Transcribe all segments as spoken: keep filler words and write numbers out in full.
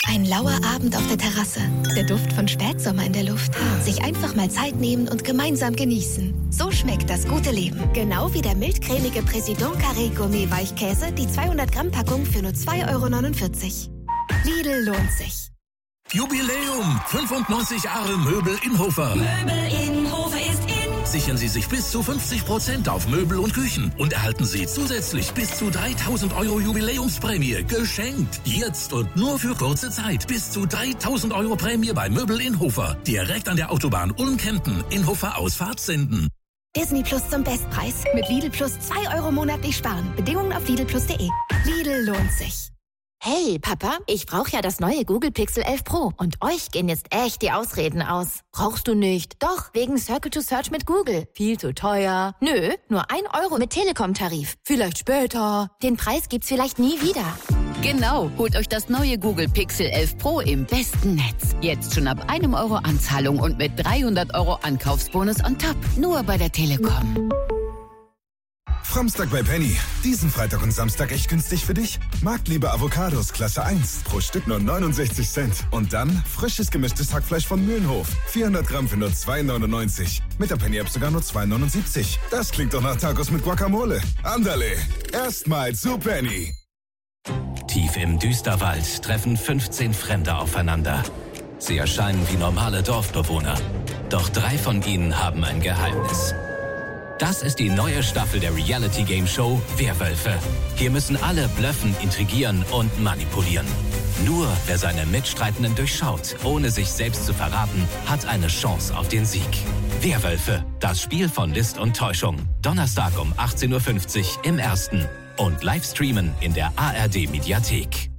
Ein lauer Abend auf der Terrasse. Der Duft von Spätsommer in der Luft. Sich einfach mal Zeit nehmen und gemeinsam genießen. So schmeckt das gute Leben. Genau wie der mildcremige Président Carré Gourmet Weichkäse, die zweihundert Gramm Packung für nur zwei Euro neunundvierzig. Lidl lohnt sich. Jubiläum! fünfundneunzig Jahre Möbel Inhofer. Möbel Inhofer ist in. Sichern Sie sich bis zu fünfzig Prozent auf Möbel und Küchen und erhalten Sie zusätzlich bis zu dreitausend Euro Jubiläumsprämie geschenkt. Jetzt und nur für kurze Zeit. Bis zu dreitausend Euro Prämie bei Möbel Inhofer. Direkt an der Autobahn Ulm-Kempten. Inhofer Ausfahrt senden. Disney Plus zum Bestpreis. Mit Lidl Plus zwei Euro monatlich sparen. Bedingungen auf lidl plus punkt de. Lidl lohnt sich. Hey, Papa, ich brauche ja das neue Google Pixel elf Pro. Und euch gehen jetzt echt die Ausreden aus. Brauchst du nicht? Doch, wegen Circle to Search mit Google. Viel zu teuer. Nö, nur ein Euro mit Telekom-Tarif. Vielleicht später. Den Preis gibt's vielleicht nie wieder. Genau, holt euch das neue Google Pixel elf Pro im besten Netz. Jetzt schon ab einem Euro Anzahlung und mit dreihundert Euro Ankaufsbonus on top. Nur bei der Telekom. Framstag bei Penny. Diesen Freitag und Samstag echt günstig für dich. Marktliebe Avocados Klasse eins. Pro Stück nur neunundsechzig Cent. Und dann frisches gemischtes Hackfleisch von Mühlenhof. vierhundert Gramm für nur zwei neunundneunzig. Mit der Penny-App sogar nur zwei neunundsiebzig. Das klingt doch nach Tacos mit Guacamole. Andale. Erstmal zu Penny. Tief im Düsterwald treffen fünfzehn Fremde aufeinander. Sie erscheinen wie normale Dorfbewohner. Doch drei von ihnen haben ein Geheimnis. Das ist die neue Staffel der Reality-Game-Show Werwölfe. Hier müssen alle bluffen, intrigieren und manipulieren. Nur wer seine Mitstreitenden durchschaut, ohne sich selbst zu verraten, hat eine Chance auf den Sieg. Werwölfe, das Spiel von List und Täuschung. Donnerstag um achtzehn Uhr fünfzig im Ersten. Und live streamen in der A R D-Mediathek.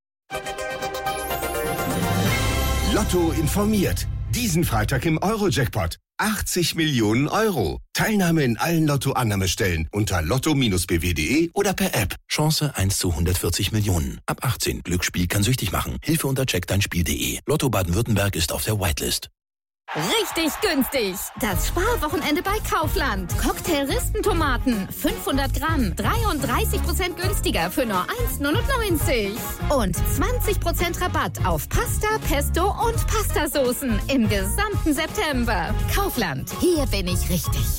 Lotto informiert. Diesen Freitag im Euro-Jackpot. achtzig Millionen Euro. Teilnahme in allen Lotto-Annahmestellen unter lotto Bindestrich b w punkt de oder per App. Chance eins zu hundertvierzig Millionen. Ab achtzehn. Glücksspiel kann süchtig machen. Hilfe unter check dein Spiel punkt de. Lotto Baden-Württemberg ist auf der Whitelist. Richtig günstig. Das Sparwochenende bei Kaufland. Cocktail-Ristentomaten. fünfhundert Gramm. dreiunddreißig Prozent günstiger für nur eins neunundneunzig. Und zwanzig Prozent Rabatt auf Pasta, Pesto und Pastasoßen im gesamten September. Kaufland. Hier bin ich richtig.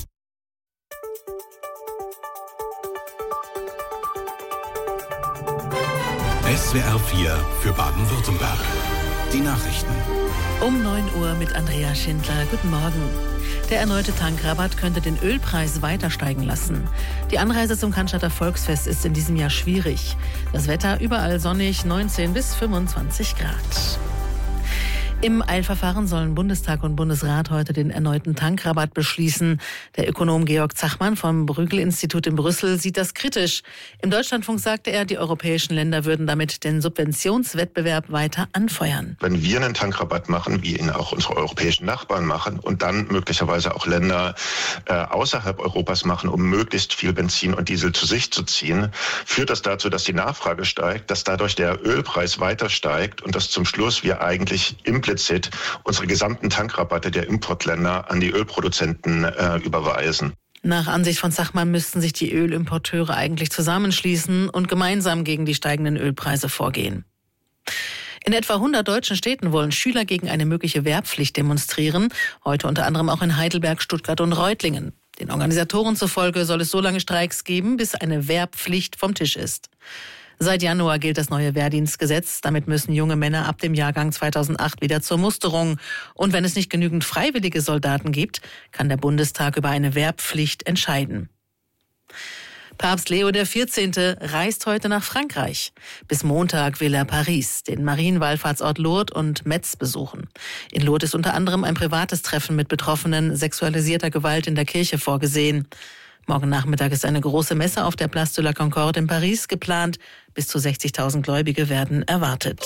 S W R vier für Baden-Württemberg. Die Nachrichten. Um neun Uhr mit Andrea Schindler. Guten Morgen. Der erneute Tankrabatt könnte den Ölpreis weiter steigen lassen. Die Anreise zum Cannstatter Volksfest ist in diesem Jahr schwierig. Das Wetter überall sonnig, neunzehn bis fünfundzwanzig Grad. Im Eilverfahren sollen Bundestag und Bundesrat heute den erneuten Tankrabatt beschließen. Der Ökonom Georg Zachmann vom Bruegel-Institut in Brüssel sieht das kritisch. Im Deutschlandfunk sagte er, die europäischen Länder würden damit den Subventionswettbewerb weiter anfeuern. Wenn wir einen Tankrabatt machen, wie ihn auch unsere europäischen Nachbarn machen und dann möglicherweise auch Länder äh, außerhalb Europas machen, um möglichst viel Benzin und Diesel zu sich zu ziehen, führt das dazu, dass die Nachfrage steigt, dass dadurch der Ölpreis weiter steigt und dass zum Schluss wir eigentlich implizit unsere gesamten Tankrabatte der Importländer an die Ölproduzenten äh, überweisen. Nach Ansicht von Zachmann müssten sich die Ölimporteure eigentlich zusammenschließen und gemeinsam gegen die steigenden Ölpreise vorgehen. In etwa hundert deutschen Städten wollen Schüler gegen eine mögliche Wehrpflicht demonstrieren. Heute unter anderem auch in Heidelberg, Stuttgart und Reutlingen. Den Organisatoren zufolge soll es so lange Streiks geben, bis eine Wehrpflicht vom Tisch ist. Seit Januar gilt das neue Wehrdienstgesetz. Damit müssen junge Männer ab dem Jahrgang zweitausendacht wieder zur Musterung. Und wenn es nicht genügend freiwillige Soldaten gibt, kann der Bundestag über eine Wehrpflicht entscheiden. Papst Leo der vierzehnte reist heute nach Frankreich. Bis Montag will er Paris, den Marienwallfahrtsort Lourdes und Metz besuchen. In Lourdes ist unter anderem ein privates Treffen mit Betroffenen sexualisierter Gewalt in der Kirche vorgesehen. Morgen Nachmittag ist eine große Messe auf der Place de la Concorde in Paris geplant. Bis zu sechzigtausend Gläubige werden erwartet.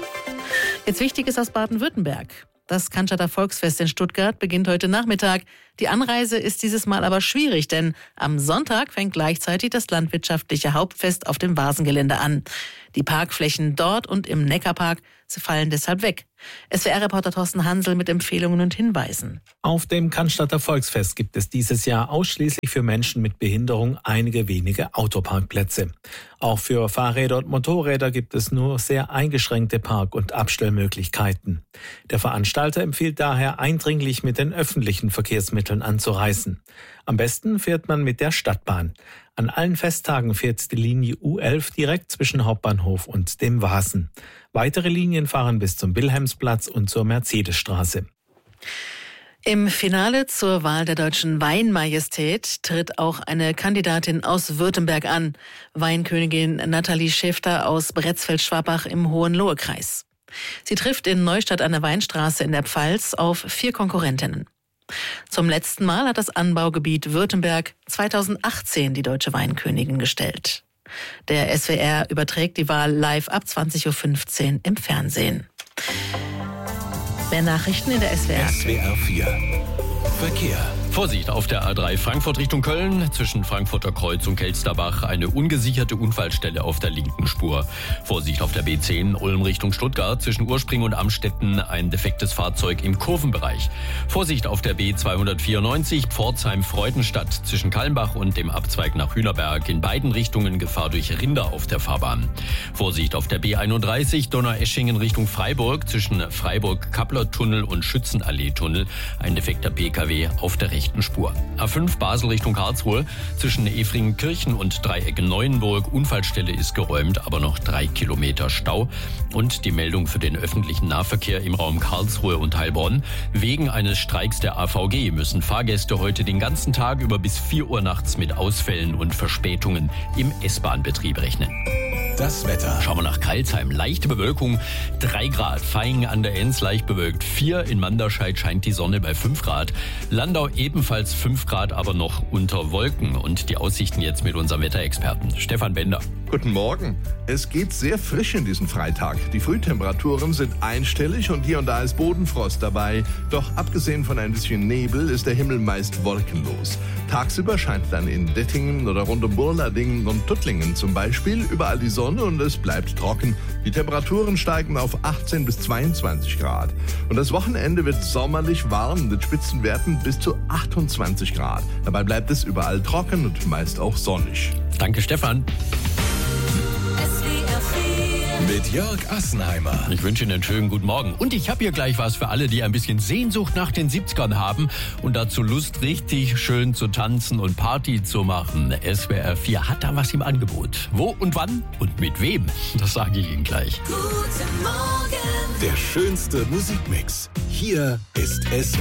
Jetzt Wichtiges aus Baden-Württemberg. Das Cannstatter Volksfest in Stuttgart beginnt heute Nachmittag. Die Anreise ist dieses Mal aber schwierig, denn am Sonntag fängt gleichzeitig das landwirtschaftliche Hauptfest auf dem Vasengelände an. Die Parkflächen dort und im Neckarpark fallen deshalb weg. S W R-Reporter Thorsten Hansel mit Empfehlungen und Hinweisen. Auf dem Cannstatter Volksfest gibt es dieses Jahr ausschließlich für Menschen mit Behinderung einige wenige Autoparkplätze. Auch für Fahrräder und Motorräder gibt es nur sehr eingeschränkte Park- und Abstellmöglichkeiten. Der Veranstalter empfiehlt daher eindringlich, mit den öffentlichen Verkehrsmitteln anzureisen. Am besten fährt man mit der Stadtbahn. An allen Festtagen fährt die Linie U elf direkt zwischen Hauptbahnhof und dem Vasen. Weitere Linien fahren bis zum Wilhelmsplatz und zur Mercedesstraße. Im Finale zur Wahl der deutschen Weinmajestät tritt auch eine Kandidatin aus Württemberg an, Weinkönigin Nathalie Schäfter aus Bretzfeld-Schwabach im Hohenlohe-Kreis. Sie trifft in Neustadt an der Weinstraße in der Pfalz auf vier Konkurrentinnen. Zum letzten Mal hat das Anbaugebiet Württemberg zweitausendachtzehn die deutsche Weinkönigin gestellt. Der S W R überträgt die Wahl live ab zwanzig Uhr fünfzehn im Fernsehen. Mehr Nachrichten in der S W R. S W R vier. Verkehr. Vorsicht auf der A drei Frankfurt Richtung Köln. Zwischen Frankfurter Kreuz und Kelsterbach eine ungesicherte Unfallstelle auf der linken Spur. Vorsicht auf der B zehn Ulm Richtung Stuttgart. Zwischen Urspring und Amstetten ein defektes Fahrzeug im Kurvenbereich. Vorsicht auf der B zweihundertvierundneunzig Pforzheim-Freudenstadt. Zwischen Kalmbach und dem Abzweig nach Hühnerberg. In beiden Richtungen Gefahr durch Rinder auf der Fahrbahn. Vorsicht auf der B einunddreißig Donaueschingen Richtung Freiburg. Zwischen Freiburg-Kappler-Tunnel und Schützenallee-Tunnel ein defekter P K W auf der rechten Spur. A fünf Basel Richtung Karlsruhe. Zwischen Efringkirchen und Dreiecken-Neuenburg. Unfallstelle ist geräumt, aber noch drei Kilometer Stau. Und die Meldung für den öffentlichen Nahverkehr im Raum Karlsruhe und Heilbronn. Wegen eines Streiks der A V G müssen Fahrgäste heute den ganzen Tag über bis vier Uhr nachts mit Ausfällen und Verspätungen im S-Bahn-Betrieb rechnen. Das Wetter. Schauen wir nach Crailsheim. Leichte Bewölkung, drei Grad. Vaihingen an der Enns leicht bewölkt, vier. In Manderscheid scheint die Sonne bei fünf Grad. Landau ebenfalls fünf Grad, aber noch unter Wolken. Und die Aussichten jetzt mit unserem Wetterexperten Stefan Bender. Guten Morgen. Es geht sehr frisch in diesen Freitag. Die Frühtemperaturen sind einstellig und hier und da ist Bodenfrost dabei. Doch abgesehen von ein bisschen Nebel ist der Himmel meist wolkenlos. Tagsüber scheint dann in Dettingen oder rund um Burladingen und Tuttlingen zum Beispiel überall die Sonne und es bleibt trocken. Die Temperaturen steigen auf achtzehn bis zweiundzwanzig Grad. Und das Wochenende wird sommerlich warm mit Spitzenwerten bis zu achtundzwanzig Grad. Dabei bleibt es überall trocken und meist auch sonnig. Danke, Stefan. Mit Jörg Assenheimer. Ich wünsche Ihnen einen schönen guten Morgen. Und ich habe hier gleich was für alle, die ein bisschen Sehnsucht nach den siebzigern haben und dazu Lust, richtig schön zu tanzen und Party zu machen. S W R vier hat da was im Angebot. Wo und wann und mit wem? Das sage ich Ihnen gleich. Guten Morgen. Der schönste Musikmix. Hier ist S W R.